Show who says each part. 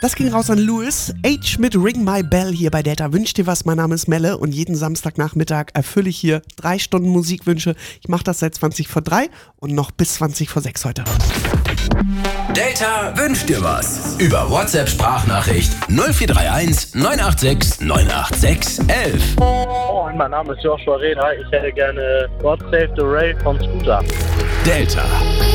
Speaker 1: Das ging raus an Louis. H mit Ring My Bell hier bei Delta. Wünsch dir was, mein Name ist Melle und jeden Samstagnachmittag erfülle ich hier 3 Stunden Musikwünsche. Ich mache das seit 20 vor 3 und noch bis 20 vor 6 heute.
Speaker 2: Delta wünscht dir was. Über WhatsApp-Sprachnachricht 0431 986 986 11.
Speaker 3: Moin, mein Name ist Joshua Reda. Ich hätte gerne God Save the Ray von Scooter.
Speaker 2: Delta.